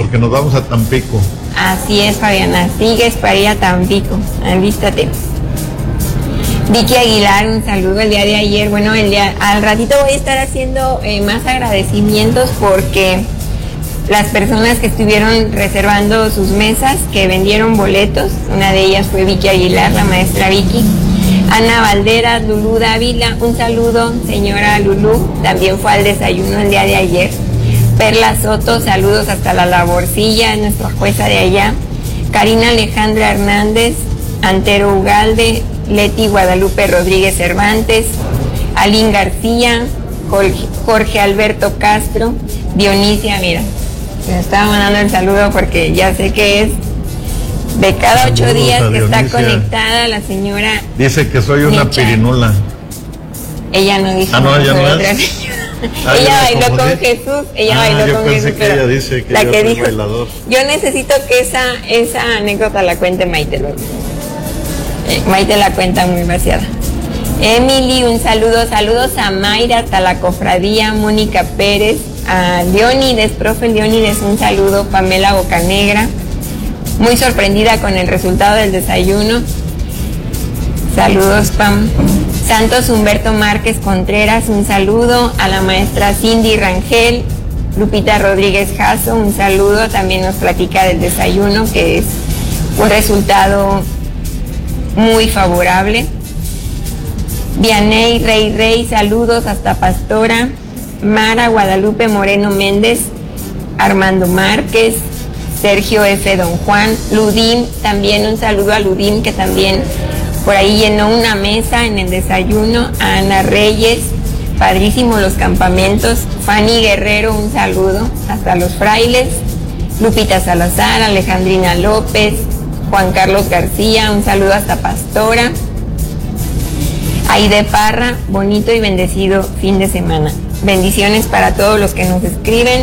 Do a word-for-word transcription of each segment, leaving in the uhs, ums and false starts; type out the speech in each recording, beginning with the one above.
porque nos vamos a Tampico. Así es, Fabiana, sigues para ir a Tampico, alístate. Vicky Aguilar, un saludo el día de ayer. Bueno, el día, al ratito voy a estar haciendo eh, más agradecimientos porque las personas que estuvieron reservando sus mesas, que vendieron boletos, una de ellas fue Vicky Aguilar, la maestra Vicky. Ana Valderas, Lulú Dávila, un saludo, señora Lulú, también fue al desayuno el día de ayer. Perla Soto, saludos hasta la Laborcilla, nuestra jueza de allá. Karina Alejandra Hernández, Antero Ugalde, Leti Guadalupe Rodríguez Cervantes, Alín García, Jorge, Jorge Alberto Castro, Dionisia, mira, me estaba mandando el saludo porque ya sé que es de cada ocho Saludos días a que está Dionisia. Conectada la señora. Dice que soy una Nicha. Pirinola. Ella no dijo. Ah, no, ella fue no otra es. señora. Ah, ella yo la bailó confundí. con Jesús, ella Ah, bailó yo con pensé Jesús, que pero ella dice que la yo que soy dijo, bailador. yo necesito que esa, esa anécdota la cuente Maite luego. Eh, Maite la cuenta muy vaciada. Emily, un saludo, saludos a Mayra hasta la cofradía, Mónica Pérez, a Leónides, profe Leónides, un saludo, Pamela Bocanegra, muy sorprendida con el resultado del desayuno. Saludos, Pam. Santos Humberto Márquez Contreras, un saludo. A la maestra Cindy Rangel. Lupita Rodríguez Jasso, un saludo. También nos platica del desayuno, que es un resultado muy favorable. Vianey Rey Rey, saludos hasta Pastora. Mara Guadalupe Moreno Méndez. Armando Márquez. Sergio F. Don Juan. Ludín, también un saludo a Ludín, que también por ahí llenó una mesa en el desayuno. A Ana Reyes, padrísimo los campamentos. Fanny Guerrero, un saludo hasta Los Frailes. Lupita Salazar, Alejandrina López, Juan Carlos García, un saludo hasta Pastora. Aide Parra, bonito y bendecido fin de semana. Bendiciones para todos los que nos escriben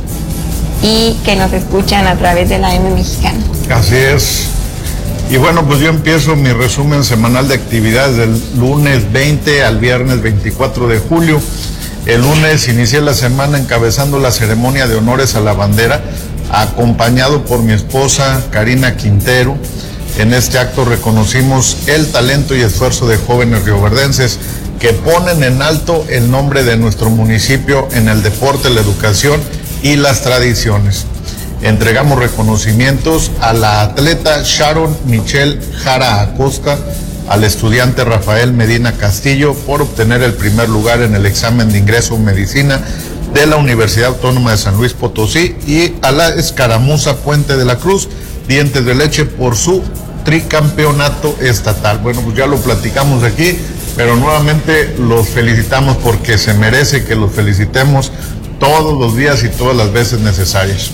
y que nos escuchan a través de la M Mexicana. Así es. Y bueno, pues yo empiezo mi resumen semanal de actividades del lunes veinte al viernes veinticuatro de julio. El lunes inicié la semana encabezando la ceremonia de honores a la bandera, acompañado por mi esposa Karina Quintero. En este acto reconocimos el talento y esfuerzo de jóvenes rioverdenses que ponen en alto el nombre de nuestro municipio en el deporte, la educación y las tradiciones. Entregamos reconocimientos a la atleta Sharon Michelle Jara Acosta, al estudiante Rafael Medina Castillo por obtener el primer lugar en el examen de ingreso en medicina de la Universidad Autónoma de San Luis Potosí, y a la escaramuza Puente de la Cruz Dientes de Leche por su tricampeonato estatal. Bueno, pues ya lo platicamos aquí, pero nuevamente los felicitamos porque se merece que los felicitemos todos los días y todas las veces necesarias.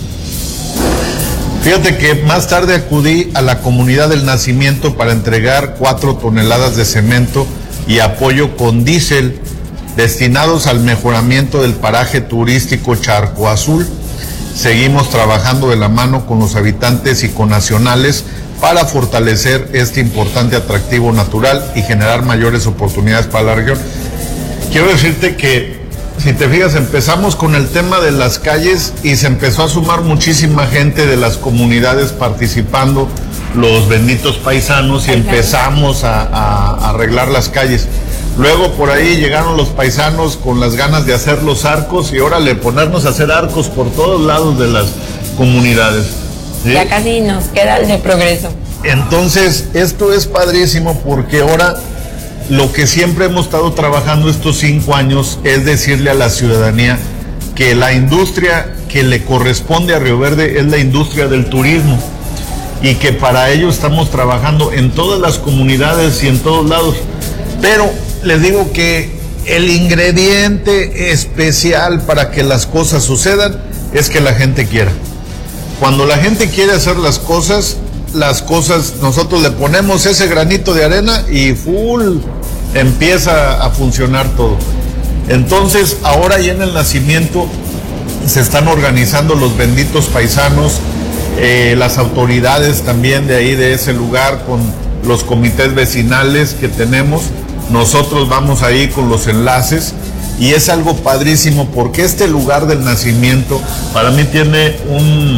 Fíjate que más tarde acudí a la comunidad del Nacimiento para entregar cuatro toneladas de cemento y apoyo con diésel destinados al mejoramiento del paraje turístico Charco Azul. Seguimos trabajando de la mano con los habitantes y con nacionales para fortalecer este importante atractivo natural y generar mayores oportunidades para la región. Quiero decirte que, si te fijas, empezamos con el tema de las calles y se empezó a sumar muchísima gente de las comunidades participando, los benditos paisanos, y empezamos a, a, a arreglar las calles. Luego por ahí llegaron los paisanos con las ganas de hacer los arcos y órale, ponernos a hacer arcos por todos lados de las comunidades. ¿Sí? Ya casi nos queda el de Progreso. Entonces, esto es padrísimo porque ahora lo que siempre hemos estado trabajando estos cinco años es decirle a la ciudadanía que la industria que le corresponde a Río Verde es la industria del turismo y que para ello estamos trabajando en todas las comunidades y en todos lados. Pero les digo que el ingrediente especial para que las cosas sucedan es que la gente quiera. Cuando la gente quiere hacer las cosas, las cosas, nosotros le ponemos ese granito de arena y full empieza a funcionar todo. Entonces, ahora ya en el Nacimiento se están organizando los benditos paisanos, eh, las autoridades también de ahí, de ese lugar, con los comités vecinales que tenemos. Nosotros vamos ahí con los enlaces y es algo padrísimo porque este lugar del Nacimiento para mí tiene un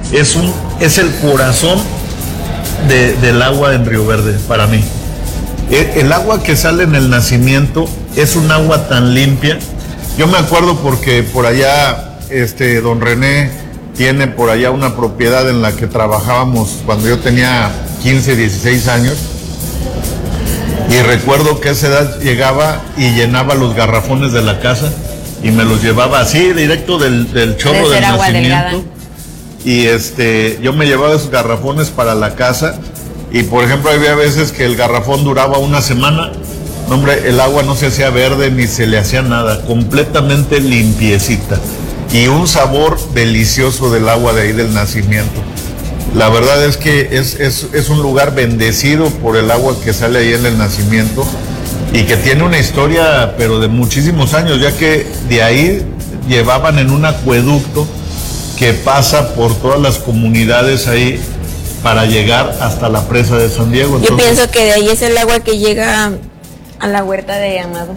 es, un, es el corazón de, del agua en Río Verde para mí. El, el agua que sale en el nacimiento es un agua tan limpia. Yo me acuerdo porque por allá este, don René tiene por allá una propiedad en la que trabajábamos cuando yo tenía quince, dieciséis años. Y recuerdo que a esa edad llegaba y llenaba los garrafones de la casa y me los llevaba así, directo del, del chorro del nacimiento. Y este, yo me llevaba esos garrafones para la casa y, por ejemplo, había veces que el garrafón duraba una semana. No, hombre, el agua no se hacía verde ni se le hacía nada, completamente limpiecita. Y un sabor delicioso del agua de ahí del nacimiento. La verdad es que es, es, es un lugar bendecido por el agua que sale ahí en el nacimiento y que tiene una historia, pero de muchísimos años, ya que de ahí llevaban en un acueducto que pasa por todas las comunidades ahí para llegar hasta la presa de San Diego. Entonces, yo pienso que de ahí es el agua que llega a la huerta de Amado.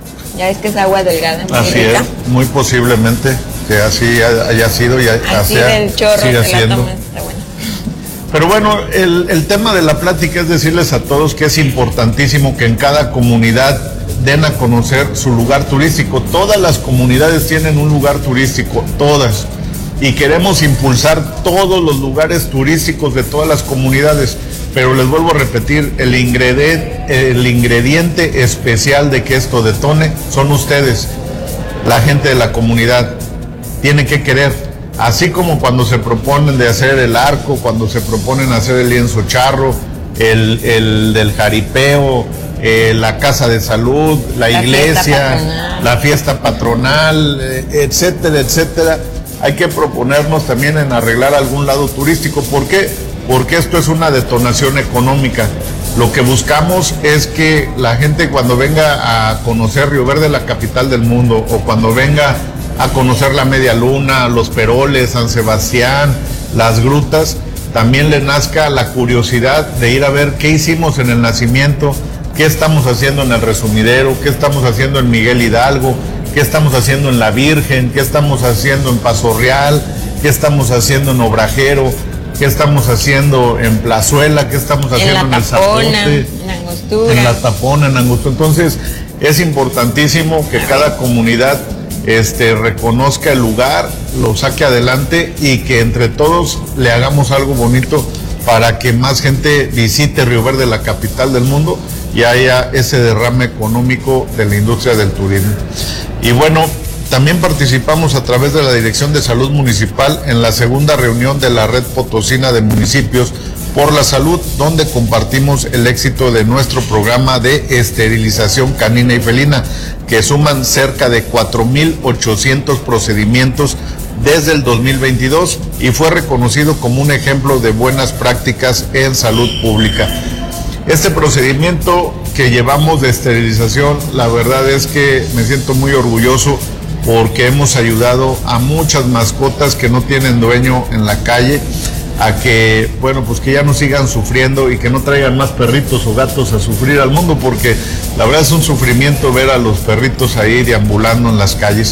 Ya es que es agua delgada. Así rica. Es, muy posiblemente que así haya sido y así del chorro siga siendo. Toman, está bueno. Pero bueno, el, el tema de la plática es decirles a todos que es importantísimo que en cada comunidad den a conocer su lugar turístico. Todas las comunidades tienen un lugar turístico, todas. Y queremos impulsar todos los lugares turísticos de todas las comunidades. Pero les vuelvo a repetir, el ingrediente, el ingrediente especial de que esto detone son ustedes, la gente de la comunidad. Tiene que querer. Así como cuando se proponen de hacer el arco, cuando se proponen hacer el lienzo charro, el, el del jaripeo, eh, la casa de salud, la, la iglesia, fiesta la fiesta patronal, eh, etcétera, etcétera. Hay que proponernos también en arreglar algún lado turístico. ¿Por qué? Porque esto es una detonación económica. Lo que buscamos es que la gente cuando venga a conocer Río Verde, la capital del mundo, o cuando venga a conocer la Media Luna, los Peroles, San Sebastián, las grutas, también le nazca la curiosidad de ir a ver qué hicimos en el nacimiento, qué estamos haciendo en el Resumidero, qué estamos haciendo en Miguel Hidalgo, qué estamos haciendo en La Virgen, qué estamos haciendo en Paso Real, qué estamos haciendo en Obrajero, qué estamos haciendo en Plazuela, qué estamos haciendo en, en el Zapote, en Angostura, en la Tapona, en Angostura. Entonces es importantísimo que cada comunidad Este, reconozca el lugar, lo saque adelante y que entre todos le hagamos algo bonito para que más gente visite Río Verde, la capital del mundo, y haya ese derrame económico de la industria del turismo. Y bueno, también participamos a través de la Dirección de Salud Municipal en la segunda reunión de la Red Potosina de Municipios por la Salud, donde compartimos el éxito de nuestro programa de esterilización canina y felina, que suman cerca de cuatro mil ochocientos procedimientos desde el dos mil veintidós y fue reconocido como un ejemplo de buenas prácticas en salud pública. Este procedimiento que llevamos de esterilización, la verdad es que me siento muy orgulloso porque hemos ayudado a muchas mascotas que no tienen dueño en la calle a que, bueno, pues que ya no sigan sufriendo y que no traigan más perritos o gatos a sufrir al mundo, porque la verdad es un sufrimiento ver a los perritos ahí deambulando en las calles.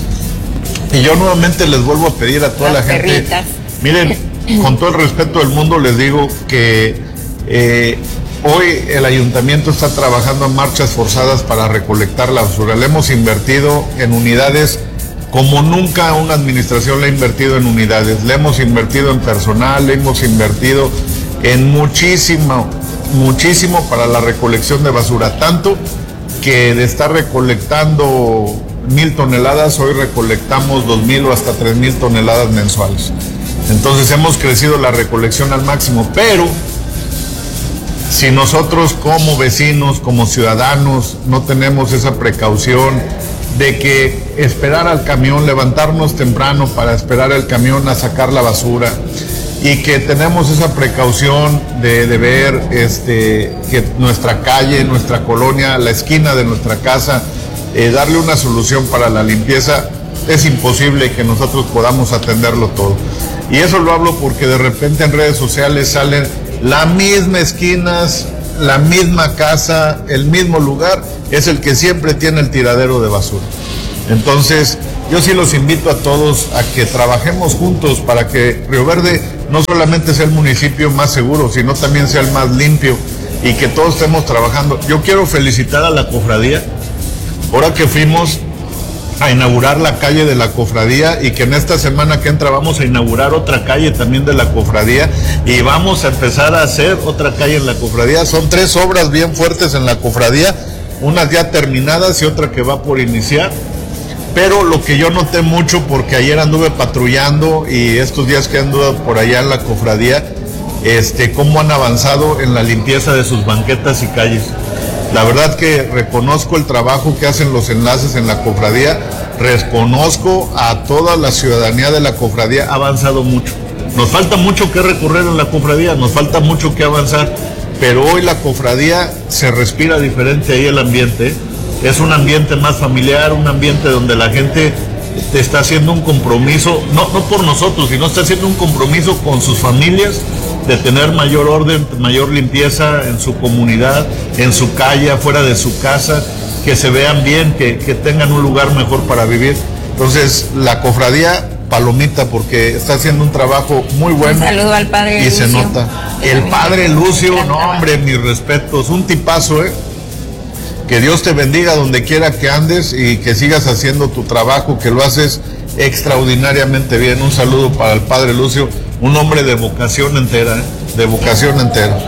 Y yo nuevamente les vuelvo a pedir a toda las la gente, perritas. Miren, con todo el respeto del mundo les digo que eh, hoy el ayuntamiento está trabajando en marchas forzadas para recolectar la basura. Le hemos invertido en unidades como nunca una administración le ha invertido en unidades. Le hemos invertido en personal, le hemos invertido en muchísimo, muchísimo para la recolección de basura. Tanto que de estar recolectando mil toneladas, hoy recolectamos dos mil o hasta tres mil toneladas mensuales. Entonces hemos crecido la recolección al máximo, pero si nosotros como vecinos, como ciudadanos, no tenemos esa precaución de que esperar al camión, levantarnos temprano para esperar el camión a sacar la basura, y que tenemos esa precaución de, de ver este, que nuestra calle, nuestra colonia, la esquina de nuestra casa, eh, darle una solución para la limpieza, es imposible que nosotros podamos atenderlo todo. Y eso lo hablo porque de repente en redes sociales salen las mismas esquinas, la misma casa, el mismo lugar, es el que siempre tiene el tiradero de basura. Entonces, yo sí los invito a todos a que trabajemos juntos para que Río Verde no solamente sea el municipio más seguro, sino también sea el más limpio y que todos estemos trabajando. Yo quiero felicitar a la cofradía, ahora que fuimos a inaugurar la calle de la cofradía y que en esta semana que entra vamos a inaugurar otra calle también de la cofradía y vamos a empezar a hacer otra calle en la cofradía. Son tres obras bien fuertes en la cofradía, unas ya terminadas y otra que va por iniciar. Pero lo que yo noté mucho, porque ayer anduve patrullando y estos días que ando por allá en la cofradía, este, cómo han avanzado en la limpieza de sus banquetas y calles. La verdad que reconozco el trabajo que hacen los enlaces en la cofradía, reconozco a toda la ciudadanía de la cofradía, ha avanzado mucho. Nos falta mucho que recorrer en la cofradía, nos falta mucho que avanzar, pero hoy la cofradía se respira diferente ahí el ambiente. Es un ambiente más familiar, un ambiente donde la gente te está haciendo un compromiso, no, no por nosotros, sino está haciendo un compromiso con sus familias de tener mayor orden, mayor limpieza en su comunidad, en su calle, afuera de su casa, que se vean bien, que, que tengan un lugar mejor para vivir. Entonces, la cofradía, palomita, porque está haciendo un trabajo muy bueno. Un saludo al padre y Lucio. Se nota. El padre Lucio, no hombre, mis respetos, un tipazo, ¿eh? Que Dios te bendiga donde quiera que andes y que sigas haciendo tu trabajo, que lo haces extraordinariamente bien. Un saludo para el padre Lucio, un hombre de vocación entera, ¿eh? de vocación entera.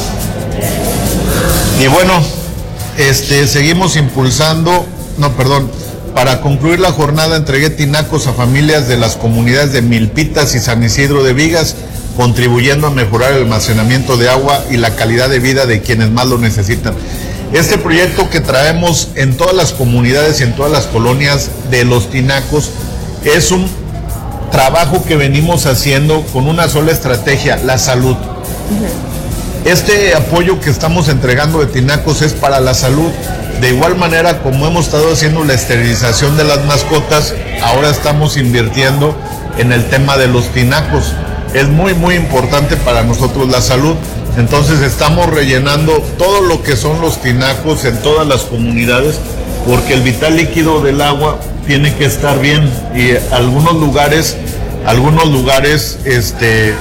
Y bueno, este, seguimos impulsando, no, perdón, para concluir la jornada entregué tinacos a familias de las comunidades de Milpitas y San Isidro de Vigas, contribuyendo a mejorar el almacenamiento de agua y la calidad de vida de quienes más lo necesitan. Este proyecto que traemos en todas las comunidades y en todas las colonias de los tinacos es un trabajo que venimos haciendo con una sola estrategia, la salud. Uh-huh. Este apoyo que estamos entregando de tinacos es para la salud. De igual manera como hemos estado haciendo la esterilización de las mascotas, ahora estamos invirtiendo en el tema de los tinacos. Es muy muy importante para nosotros la salud. Entonces estamos rellenando todo lo que son los tinacos en todas las comunidades, porque el vital líquido del agua tiene que estar bien y algunos lugares, algunos lugares, este,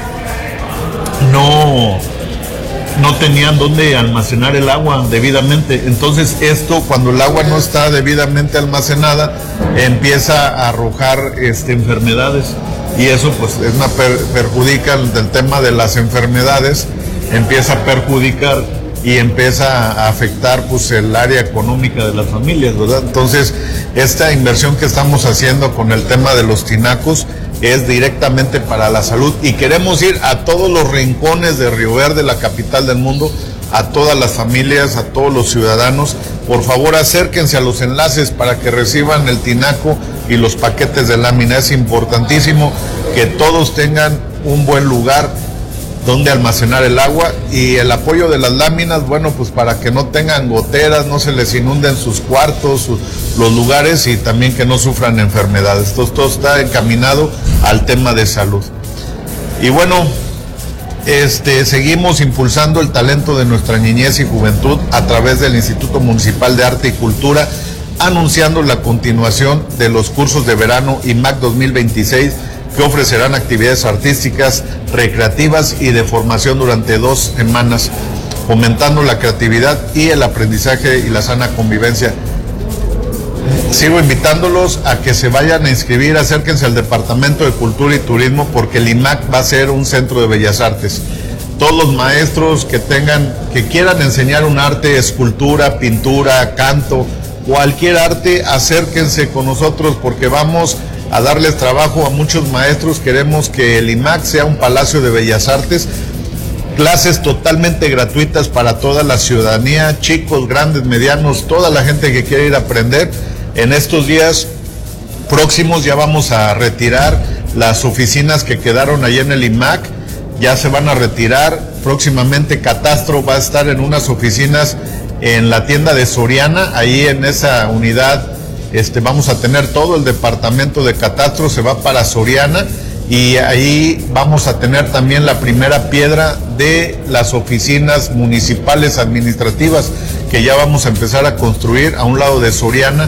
no, no tenían dónde almacenar el agua debidamente. Entonces esto, cuando el agua no está debidamente almacenada, empieza a arrojar, este, enfermedades y eso pues es una per, perjudica el, el tema de las enfermedades. Empieza a perjudicar y empieza a afectar pues el área económica de las familias, ¿verdad? Entonces, esta inversión que estamos haciendo con el tema de los tinacos es directamente para la salud y queremos ir a todos los rincones de Río Verde, la capital del mundo, a todas las familias, a todos los ciudadanos. Por favor, acérquense a los enlaces para que reciban el tinaco y los paquetes de lámina. Es importantísimo que todos tengan un buen lugar donde almacenar el agua y el apoyo de las láminas, bueno, pues para que no tengan goteras, no se les inunden sus cuartos, sus, los lugares y también que no sufran enfermedades. Entonces todo está encaminado al tema de salud. Y bueno, este, seguimos impulsando el talento de nuestra niñez y juventud a través del Instituto Municipal de Arte y Cultura, anunciando la continuación de los cursos de verano I M A C dos mil veintiséis, que ofrecerán actividades artísticas, recreativas y de formación durante dos semanas, fomentando la creatividad y el aprendizaje y la sana convivencia. Sigo invitándolos a que se vayan a inscribir, acérquense al Departamento de Cultura y Turismo, porque el I M A C va a ser un centro de bellas artes. Todos los maestros que tengan, que quieran enseñar un arte, escultura, pintura, canto, cualquier arte, acérquense con nosotros porque vamos a darles trabajo a muchos maestros. Queremos que el I M A C sea un palacio de bellas artes, clases totalmente gratuitas para toda la ciudadanía, chicos, grandes, medianos, toda la gente que quiere ir a aprender. En estos días próximos ya vamos a retirar las oficinas que quedaron allí en el I M A C, ya se van a retirar. Próximamente Catastro va a estar en unas oficinas en la tienda de Soriana, ahí en esa unidad. Este, vamos a tener todo el departamento de Catastro, se va para Soriana y ahí vamos a tener también la primera piedra de las oficinas municipales administrativas que ya vamos a empezar a construir a un lado de Soriana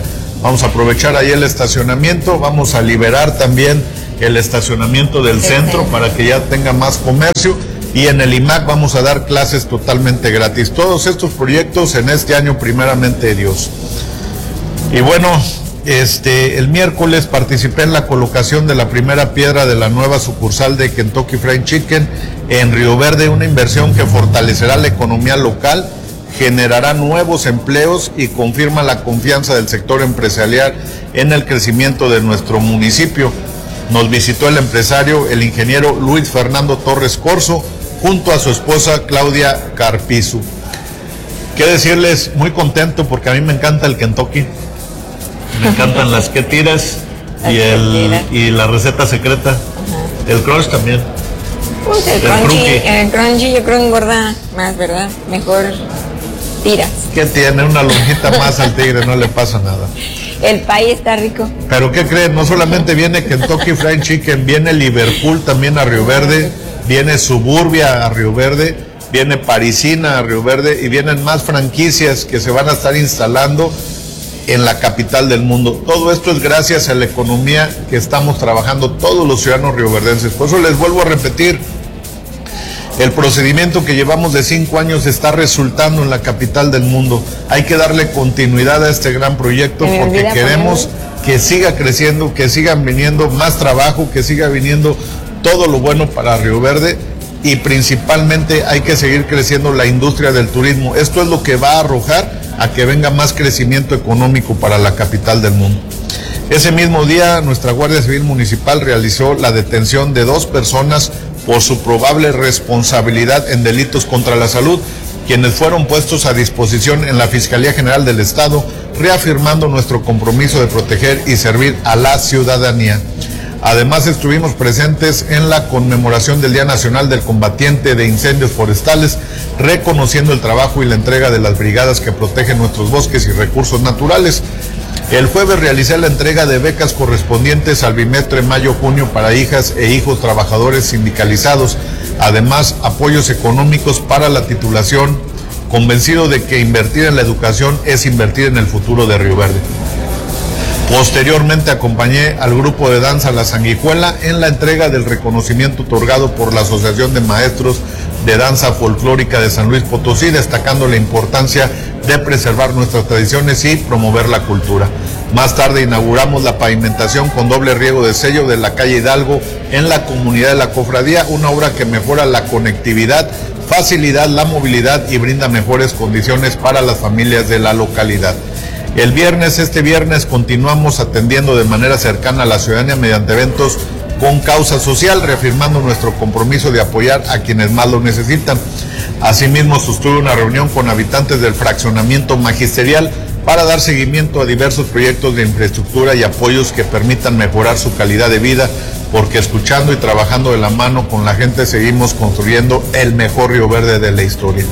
Vamos a aprovechar ahí el estacionamiento, vamos a liberar también el estacionamiento del centro para que ya tenga más comercio, y en el I M A C vamos a dar clases totalmente gratis. Todos estos proyectos en este año, primeramente Dios. Y bueno, este, el miércoles participé en la colocación de la primera piedra de la nueva sucursal de Kentucky Fried Chicken en Río Verde, una inversión que fortalecerá la economía local, generará nuevos empleos y confirma la confianza del sector empresarial en el crecimiento de nuestro municipio. Nos visitó el empresario, el ingeniero Luis Fernando Torres Corzo, junto a su esposa Claudia Carpizu. Qué decirles, muy contento porque a mí me encanta el Kentucky, me encantan las que tiras y, el, y la receta secreta. Ajá. El crunch también. Pues el, el, crunchy, el crunchy yo creo engorda más, ¿verdad? Mejor tiras. ¿Qué tiene? Una lonjita más al tigre, no le pasa nada. El pay está rico. Pero ¿qué creen? No solamente viene Kentucky Fried Chicken, viene Liverpool también a Río Verde, viene Suburbia a Río Verde, viene Parisina a Río Verde y vienen más franquicias que se van a estar instalando en la capital del mundo. Todo esto es gracias a la economía que estamos trabajando todos los ciudadanos rioverdenses. Por eso les vuelvo a repetir, el procedimiento que llevamos de cinco años está resultando en la capital del mundo. Hay que darle continuidad a este gran proyecto porque queremos que siga creciendo, que sigan viniendo más trabajo, que siga viniendo todo lo bueno para Río Verde, y principalmente hay que seguir creciendo la industria del turismo. Esto es lo que va a arrojar a que venga más crecimiento económico para la capital del mundo. Ese mismo día, nuestra Guardia Civil Municipal realizó la detención de dos personas por su probable responsabilidad en delitos contra la salud, quienes fueron puestos a disposición en la Fiscalía General del Estado, reafirmando nuestro compromiso de proteger y servir a la ciudadanía. Además, estuvimos presentes en la conmemoración del Día Nacional del Combatiente de Incendios Forestales, reconociendo el trabajo y la entrega de las brigadas que protegen nuestros bosques y recursos naturales. El jueves realicé la entrega de becas correspondientes al bimestre mayo-junio para hijas e hijos trabajadores sindicalizados, además apoyos económicos para la titulación, convencido de que invertir en la educación es invertir en el futuro de Río Verde. Posteriormente acompañé al grupo de danza La Sanguijuela en la entrega del reconocimiento otorgado por la Asociación de Maestros de Danza Folclórica de San Luis Potosí, destacando la importancia de preservar nuestras tradiciones y promover la cultura. Más tarde inauguramos la pavimentación con doble riego de sello de la calle Hidalgo en la comunidad de la Cofradía, una obra que mejora la conectividad, facilidad la movilidad y brinda mejores condiciones para las familias de la localidad. El viernes, este viernes, continuamos atendiendo de manera cercana a la ciudadanía mediante eventos con causa social, reafirmando nuestro compromiso de apoyar a quienes más lo necesitan. Asimismo, sostuve una reunión con habitantes del fraccionamiento magisterial para dar seguimiento a diversos proyectos de infraestructura y apoyos que permitan mejorar su calidad de vida, porque escuchando y trabajando de la mano con la gente seguimos construyendo el mejor Río Verde de la historia.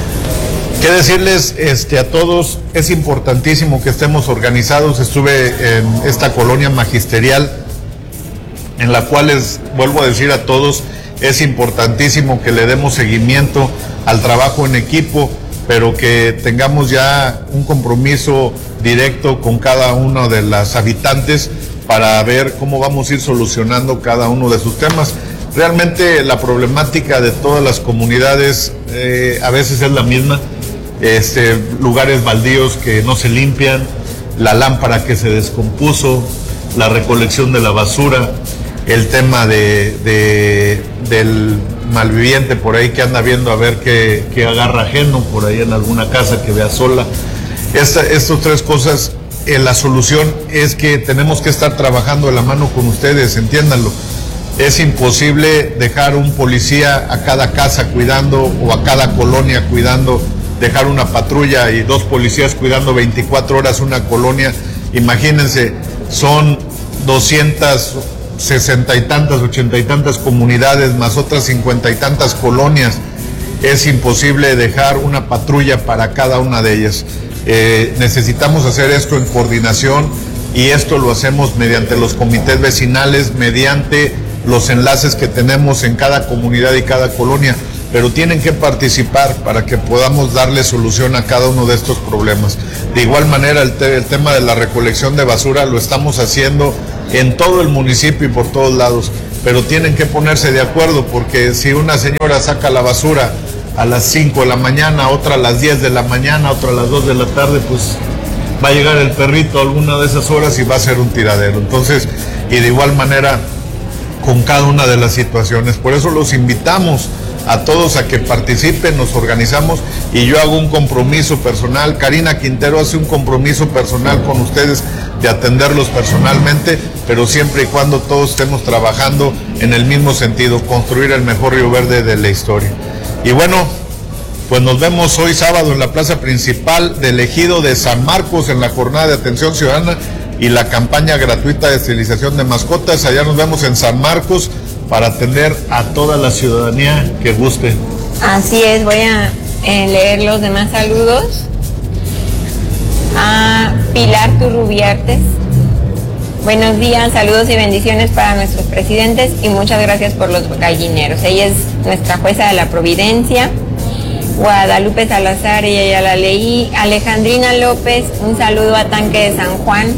¿Qué decirles este, a todos? Es importantísimo que estemos organizados. Estuve en esta colonia magisterial, en la cual les vuelvo a decir a todos, es importantísimo que le demos seguimiento al trabajo en equipo, pero que tengamos ya un compromiso directo con cada uno de las habitantes para ver cómo vamos a ir solucionando cada uno de sus temas. Realmente la problemática de todas las comunidades eh, a veces es la misma. Este, lugares baldíos que no se limpian, la lámpara que se descompuso, la recolección de la basura, el tema de, de del malviviente por ahí que anda viendo a ver qué, qué agarra ajeno por ahí en alguna casa que vea sola. Esta, estas tres cosas, eh, la solución es que tenemos que estar trabajando de la mano con ustedes, entiéndanlo. Es imposible dejar un policía a cada casa cuidando o a cada colonia cuidando, dejar una patrulla y dos policías cuidando veinticuatro horas una colonia. Imagínense, son doscientas sesenta y tantas, ochenta y tantas comunidades, más otras cincuenta y tantas colonias. Es imposible dejar una patrulla para cada una de ellas. Eh, necesitamos hacer esto en coordinación, y esto lo hacemos mediante los comités vecinales, mediante los enlaces que tenemos en cada comunidad y cada colonia. pero tienen que participar para que podamos darle solución a cada uno de estos problemas. De igual manera, el, te el tema de la recolección de basura lo estamos haciendo en todo el municipio y por todos lados, pero tienen que ponerse de acuerdo, porque si una señora saca la basura a las cinco de la mañana, otra a las diez de la mañana, otra a las dos de la tarde, pues va a llegar el perrito a alguna de esas horas y va a ser un tiradero. Entonces, y de igual manera con cada una de las situaciones. Por eso los invitamos a todos a que participen, nos organizamos y yo hago un compromiso personal. Karina Quintero hace un compromiso personal con ustedes de atenderlos personalmente, pero siempre y cuando todos estemos trabajando en el mismo sentido, construir el mejor Río Verde de la historia. Y bueno, pues nos vemos hoy sábado en la plaza principal del ejido de San Marcos en la jornada de atención ciudadana y la campaña gratuita de esterilización de mascotas. Allá nos vemos en San Marcos para atender a toda la ciudadanía que guste. Así es, voy a eh, leer los demás saludos. A Pilar Turrubiartes. Buenos días, saludos y bendiciones para nuestros presidentes y muchas gracias por los gallineros. Ella es nuestra jueza de la Providencia. Guadalupe Salazar, ella ya la leí. Alejandrina López, un saludo a Tanque de San Juan.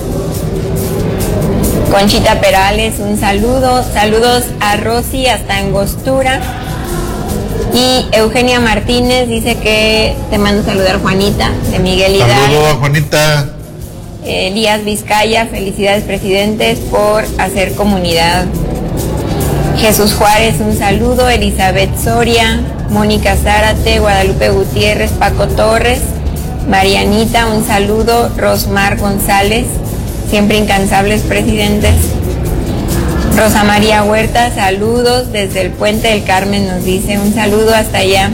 Conchita Perales, un saludo. Saludos a Rosy hasta Angostura. Y Eugenia Martínez dice que te mando saludar, Juanita, de Miguel Hidalgo. Saludos a Juanita. Elías Vizcaya, felicidades presidentes por hacer comunidad. Jesús Juárez, un saludo. Elizabeth Soria, Mónica Zárate, Guadalupe Gutiérrez, Paco Torres, Marianita, un saludo. Rosmar González, siempre incansables presidentes. Rosa María Huerta, saludos desde el Puente del Carmen, nos dice, un saludo hasta allá.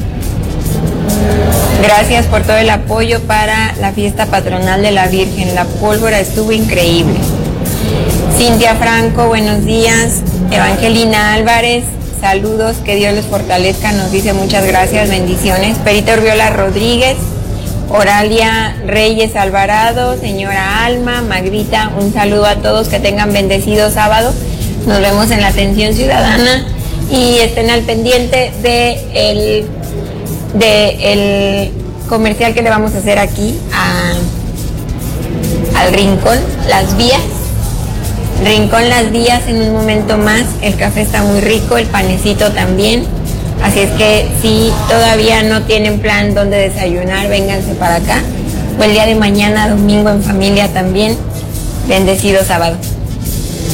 Gracias por todo el apoyo para la fiesta patronal de la Virgen, la pólvora estuvo increíble. Cintia Franco, buenos días. Evangelina Álvarez, saludos, que Dios les fortalezca, nos dice muchas gracias, bendiciones. Perita Urbiola Rodríguez, Oralia Reyes Alvarado, señora Alma, Magdita, un saludo a todos, que tengan bendecido sábado. Nos vemos en la atención ciudadana y estén al pendiente de el, de el comercial que le vamos a hacer aquí a, al Rincón Las Vías. Rincón Las Vías en un momento más. El café está muy rico, el panecito también. Así es que si todavía no tienen plan dónde desayunar, vénganse para acá. O el día de mañana, domingo, en familia también. Bendecido sábado.